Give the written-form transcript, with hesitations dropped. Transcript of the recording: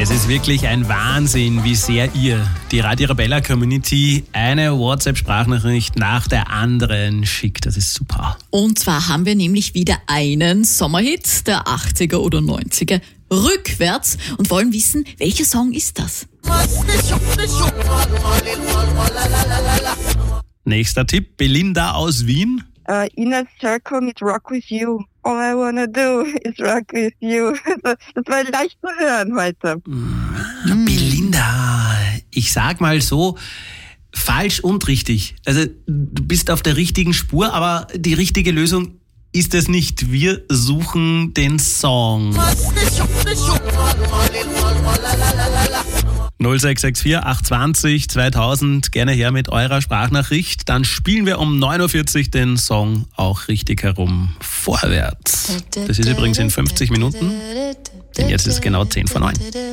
Es ist wirklich ein Wahnsinn, wie sehr ihr, die Radio Arabella Community, eine WhatsApp-Sprachnachricht nach der anderen schickt. Das ist super. Und zwar haben wir nämlich wieder einen Sommerhit der 80er oder 90er rückwärts und wollen wissen, welcher Song ist das? Nächster Tipp, Belinda aus Wien. Inner Circle mit Rock With You. All I wanna do is rock with you. Das war leicht zu hören heute. Belinda, ich sag mal so, falsch und richtig. Also du bist auf der richtigen Spur, aber die richtige Lösung ist es nicht. Wir suchen den Song. 0664 820 2000, gerne her mit eurer Sprachnachricht. Dann spielen wir um 9.40 Uhr den Song auch richtig herum. Vorwärts. Das ist übrigens in 50 Minuten, denn jetzt ist es genau 10 vor 9.